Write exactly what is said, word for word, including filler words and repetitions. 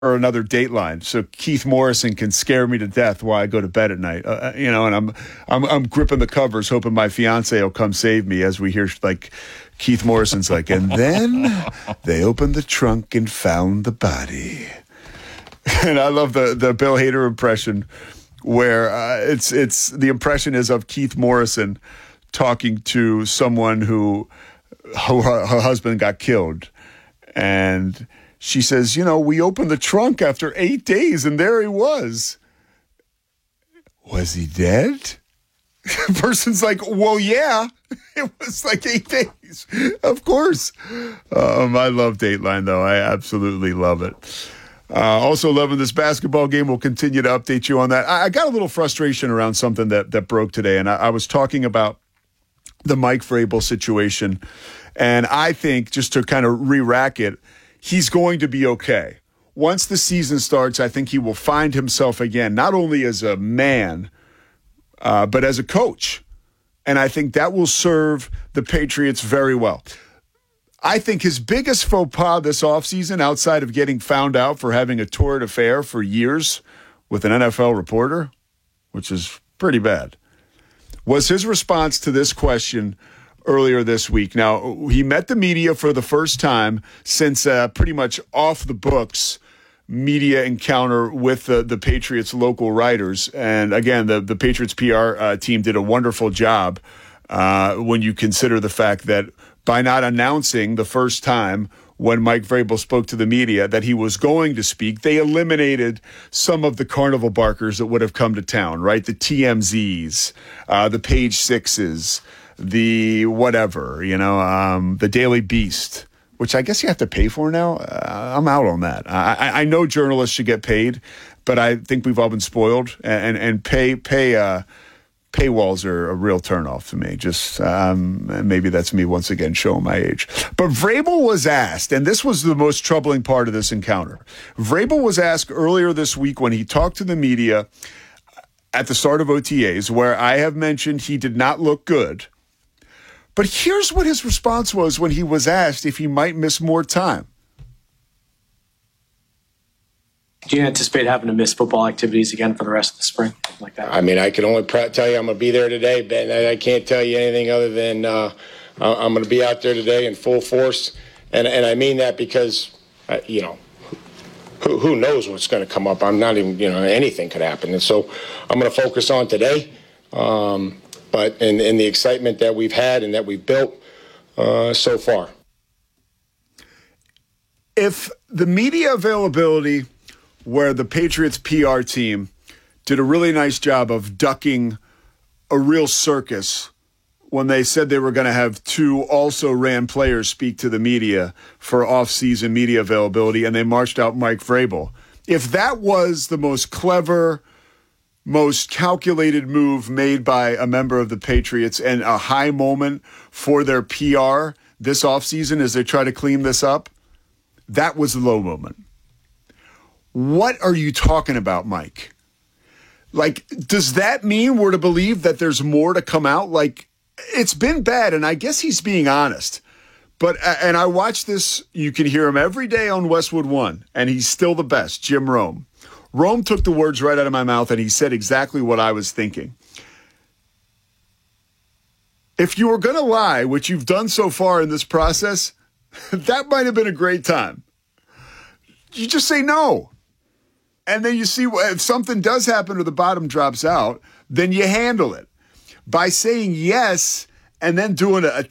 or another Dateline, so Keith Morrison can scare me to death while I go to bed at night. Uh, you know, and I'm I'm I'm gripping the covers, hoping my fiance will come save me as we hear like Keith Morrison's like, and then they opened the trunk and found the body. And I love the the Bill Hader impression where uh, it's it's the impression is of Keith Morrison talking to someone who her, her husband got killed, and she says, you know, we opened the trunk after eight days, and there he was. Was he dead? The person's like, well, yeah, it was like eight days. Of course. Um, I love Dateline, though. I absolutely love it. Uh, also loving this basketball game. We'll continue to update you on that. I, I got a little frustration around something that, that broke today, and I, I was talking about the Mike Vrabel situation, and I think, just to kind of re-rack it, he's going to be okay. Once the season starts, I think he will find himself again, not only as a man, uh, but as a coach. And I think that will serve the Patriots very well. I think his biggest faux pas this offseason, outside of getting found out for having a torrid affair for years with an N F L reporter, which is pretty bad, was his response to this question earlier this week. Now, he met the media for the first time since uh, pretty much off the books media encounter with the, the Patriots local writers. And again, the, the Patriots P R uh, team did a wonderful job uh, when you consider the fact that by not announcing the first time when Mike Vrabel spoke to the media that he was going to speak, they eliminated some of the carnival barkers that would have come to town, right? The T M Zs, uh, the Page Sixes, the whatever, you know, um, the Daily Beast, which I guess you have to pay for now. Uh, I'm out on that. I, I know journalists should get paid, but I think we've all been spoiled, and and pay pay uh, paywalls are a real turnoff to me. Just um, maybe that's me once again showing my age. But Vrabel was asked, and this was the most troubling part of this encounter. Vrabel was asked earlier this week when he talked to the media at the start of O T As, where I have mentioned he did not look good. But here's what his response was when he was asked if he might miss more time. Do you anticipate having to miss football activities again for the rest of the spring, like that? I mean, I can only pr- tell you I'm going to be there today, but I can't tell you anything other than uh, I'm going to be out there today in full force. And, and I mean that because, uh, you know, who, who knows what's going to come up. I'm not even, you know, anything could happen. And so I'm going to focus on today. Um, But in, in the excitement that we've had and that we've built uh, so far. If the media availability where the Patriots P R team did a really nice job of ducking a real circus when they said they were going to have two also-ran players speak to the media for off-season media availability, and they marched out Mike Vrabel. If that was the most clever, most calculated move made by a member of the Patriots and a high moment for their P R this offseason as they try to clean this up, that was the low moment. What are you talking about, Mike? Like, does that mean we're to believe that there's more to come out? Like, it's been bad, and I guess he's being honest. But, and I watch this, you can hear him every day on Westwood One, and he's still the best, Jim Rome. Rome took the words right out of my mouth, and he said exactly what I was thinking. If you were going to lie, which you've done so far in this process, that might have been a great time. You just say no. And then you see if something does happen or the bottom drops out, then you handle it. By saying yes and then doing a